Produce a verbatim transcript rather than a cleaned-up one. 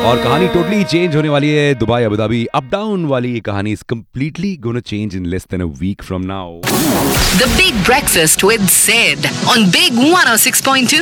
और कहानी totally change होने वाली है। Dubai Abu Dhabi up down वाली ये कहानी is completely gonna change in less than a week from now. The Big Breakfast with Sid on Big one oh six point two